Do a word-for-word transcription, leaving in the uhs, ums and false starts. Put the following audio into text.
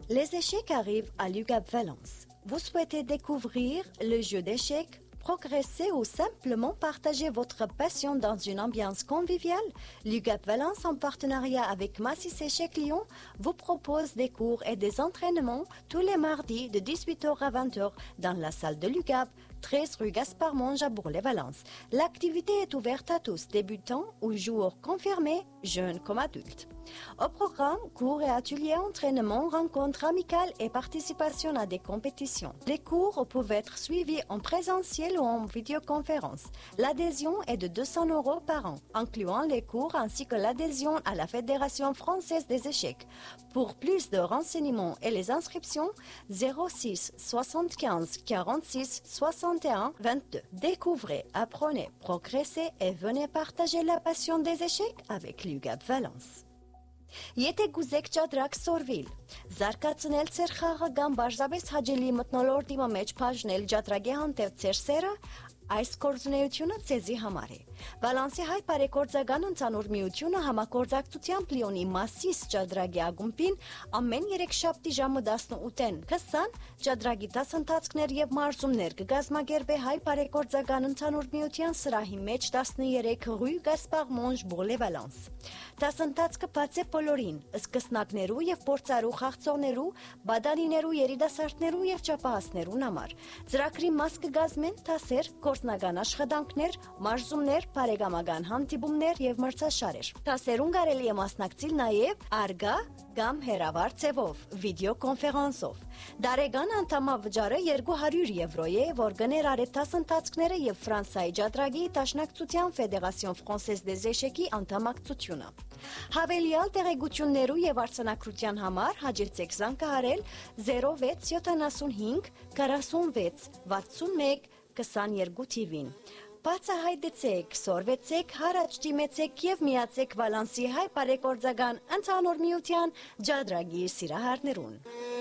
Les échecs arrivent à l'U G A P Valence. Vous souhaitez découvrir le jeu d'échecs, progresser ou simplement partager votre passion dans une ambiance conviviale? L'U G A P Valence, en partenariat avec Massis Échecs Lyon, vous propose des cours et des entraînements tous les mardis de dix-huit heures à vingt heures dans la salle de l'U G A P, treize rue Gaspard Monge à Bourg-les-Valence. L'activité est ouverte à tous, débutants ou joueurs confirmés, jeunes comme adultes. Au programme, cours et ateliers, entraînements, rencontres amicales et participation à des compétitions. Les cours peuvent être suivis en présentiel ou en vidéoconférence. L'adhésion est de deux cents euros par an, incluant les cours ainsi que l'adhésion à la Fédération française des échecs. Pour plus de renseignements et les inscriptions, zéro six soixante-quinze quarante-six soixante et un vingt-deux. Découvrez, apprenez, progressez et venez partager la passion des échecs avec l'U G A P Valence. Եթե գուզեք ճադրակ սորվիլ, զարգացնել ծեր խաղը կամ բարձրապես հաճելի մթնոլորտի մեջ բաժնել ճադրագի հանդեպ ծեր սերը, այս գործունեությունը ցեզի համար է։ Վալանսի հայ բարեգործական ընդհանուր միությունը համագործակցությամբ Լիոնի Մասիս ճադրագի ակումբին ամեն երեքշաբթի ժամը տասնութին քսան ճադրագի դասընթացներ եւ մարզումներ կգազմագերբե հայ բարեգործական ընդհանուր միության սրահի մեջ տասներեք ռue Gaspard Monge Bourg-les-Valence։ Դասընթացքը բաց է բոլորին, սկսնակներու եւ փորձարու խաղացողներու, բադանիներու, երիտասարդներու եւ ճապահասներուն համար։ Ծրագրի մաս կգազմեն դասեր, գործնական աշխատանքներ, մարզումներ, բարեկամական հանդիպումներ եւ մրցաշարեր։ Դասերուն կարելի է մասնակցել նաեւ արգա կամ հեռավար ձևով, վիդեոկոնֆերանսով։ Դարեգան անդամավճարը երկու հարյուր եվրո է, որ գներար է դասընթացքները եւ Ֆրանսիայի ճադրագի Դաշնակցության Ֆեդերացիոն Ֆրանսեզ դես էշեկի անդամակցությունը։ Հավելյալ տեղեկություններու եւ արձանագրության համար հաջեցեք զանգահարել zero վեց յոթանասունհինգ քառասունվեց վաթսունմեկ քսաներկու թիվին։ Բացահայտեցեք, սորվեցեք, հարաճ դիմեցեք եւ միացեք Վալանսի հայ բարեգործական ընդհանուր միության ճադրագի սիրահարներուն։